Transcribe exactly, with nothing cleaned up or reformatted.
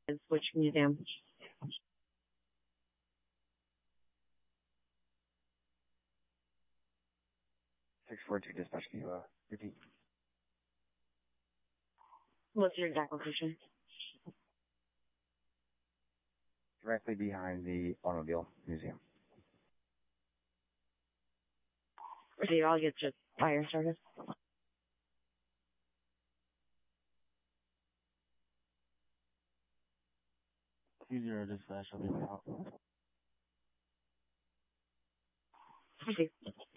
Which museum? six four two dispatch, can you uh, repeat? What's your exact location? Directly behind the automobile museum. So I'll get just fire started. Two zero dispatch, I'll be out. I see.